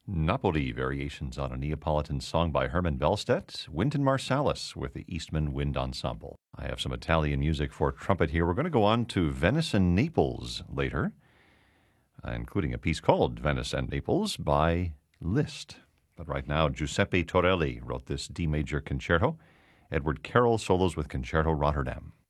Napoli, variations on a Neapolitan song by Herman Bellstedt, Wynton Marsalis with the Eastman Wind Ensemble. I have some Italian music for trumpet here. We're going to go on to Venice and Naples later, including a piece called Venice and Naples by Liszt. But right now, Giuseppe Torelli wrote this D major concerto. Edward Carroll solos with Concerto Rotterdam.